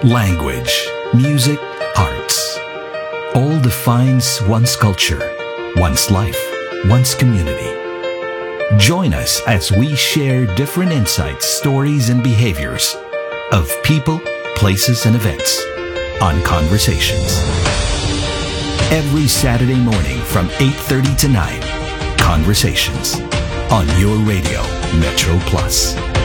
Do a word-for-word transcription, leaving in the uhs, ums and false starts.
language, music, arts. All defines one's culture, one's life, one's community. Join us as we share different insights, stories, and behaviors of people, places, and events on Conversations. Every Saturday morning from eight thirty to nine, Conversations on your radio, Metro Plus.